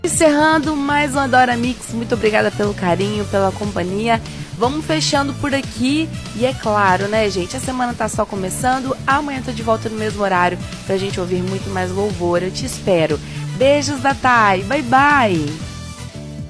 Encerrando mais um Adora Mix, muito obrigada pelo carinho, pela companhia. Vamos fechando por aqui e é claro, né, gente, a semana tá só começando, amanhã eu tô de volta no mesmo horário pra gente ouvir muito mais louvor, eu te espero. Beijos da Thay, bye bye!